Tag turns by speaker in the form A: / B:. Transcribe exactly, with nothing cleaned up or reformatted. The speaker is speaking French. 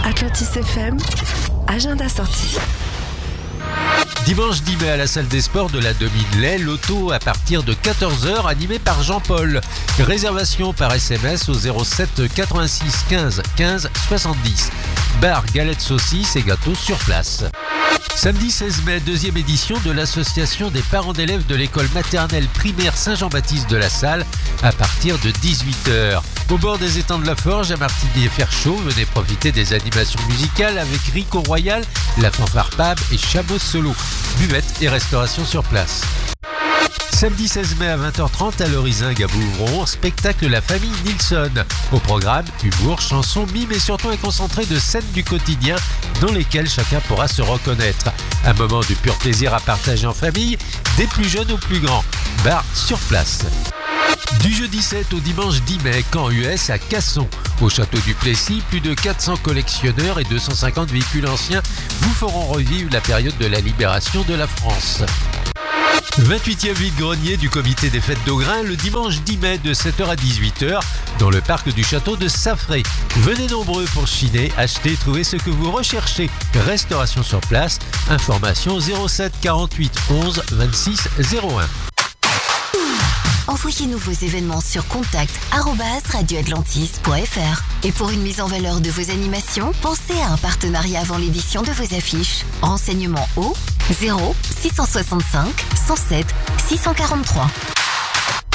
A: Atlantis F M, agenda sorti.
B: Dimanche dix mai à la salle des sports de la Domine-Lay, l'auto à partir de quatorze heures animé par Jean-Paul. Réservation par S M S au zéro sept quatre-vingt-six quinze quinze soixante-dix. Bar, galettes saucisses et gâteaux sur place. Samedi seize mai, deuxième édition de l'association des parents d'élèves de l'école maternelle primaire Saint-Jean-Baptiste de la Salle à partir de dix-huit heures. Au bord des étangs de la Forge, à Martigny-Ferchaud, venez profiter des animations musicales avec Rico Royal, la fanfare Pab et Chabot Solo. Buvette et restauration sur place. Samedi seize mai à vingt heures trente à l'Orizingue à Bouvron, spectacle La Famille Nilsson. Au programme, humour, chansons, mimes et surtout un concentré de scènes du quotidien dans lesquelles chacun pourra se reconnaître. Un moment de pur plaisir à partager en famille, des plus jeunes aux plus grands. Bar sur place. Du jeudi sept au dimanche dix mai, camp U S à Casson. Au château du Plessis, plus de quatre cents collectionneurs et deux cent cinquante véhicules anciens vous feront revivre la période de la libération de la France. vingt-huitième vide-grenier du comité des fêtes d'Augrain le dimanche dix mai de sept heures à dix-huit heures dans le parc du château de Saffré. Venez nombreux pour chiner, acheter, trouver ce que vous recherchez. Restauration sur place, information zéro sept quarante-huit onze vingt-six zéro un.
C: Envoyez-nous vos événements sur contact arobase radio atlantis point f r. Et pour une mise en valeur de vos animations, pensez à un partenariat avant l'édition de vos affiches. Renseignements au zéro six cent soixante-cinq cent sept six cent quarante-trois.